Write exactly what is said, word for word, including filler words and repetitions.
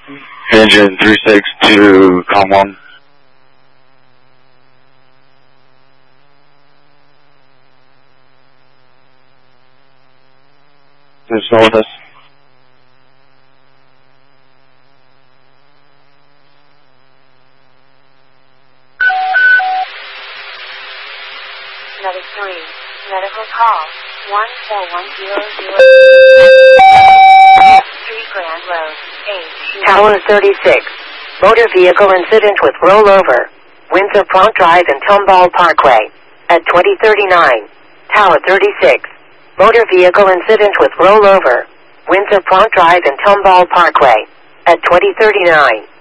Engine three six two, com one. There's no one else. Medic three, medical call, one four one zero zero, three Grand Road, H. Tower thirty-six, motor vehicle incident with rollover, Windsor Pont Drive and Tomball Parkway, at twenty thirty-nine. Tower thirty-six, motor vehicle incident with rollover, Windsor Pont Drive and Tomball Parkway, at twenty thirty-nine.